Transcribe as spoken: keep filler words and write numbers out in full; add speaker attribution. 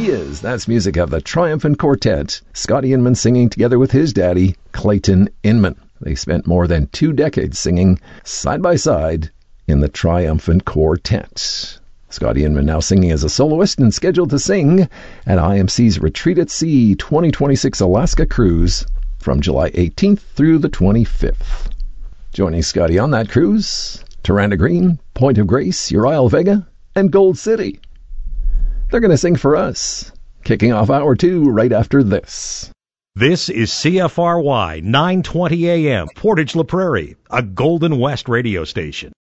Speaker 1: he is. That's music of the Triumphant Quartet. Scotty Inman singing together with his daddy, Clayton Inman. They spent more than two decades singing side by side in the Triumphant Quartet. Scotty Inman now singing as a soloist and scheduled to sing at I M C's Retreat at Sea twenty twenty-six Alaska Cruise from July eighteenth through the twenty-fifth. Joining Scotty on that cruise, Taranda Green, Point of Grace, Uriel Vega, and Gold City. They're going to sing for us, kicking off hour two right after this.
Speaker 2: This is C F R Y nine twenty A M, Portage La Prairie, a Golden West radio station.